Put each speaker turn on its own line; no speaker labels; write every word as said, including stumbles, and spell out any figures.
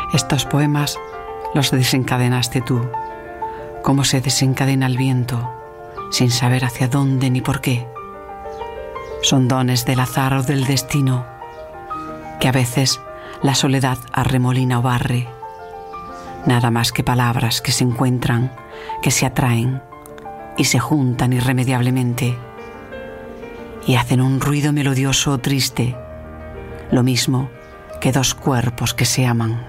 Estos poemas los desencadenaste tú, como se desencadena el viento, sin saber hacia dónde ni por qué. Son dones del azar o del destino, que a veces la soledad arremolina o barre. Nada más que palabras que se encuentran, que se atraen y se juntan irremediablemente y hacen un ruido melodioso o triste, lo mismo que dos cuerpos que se aman.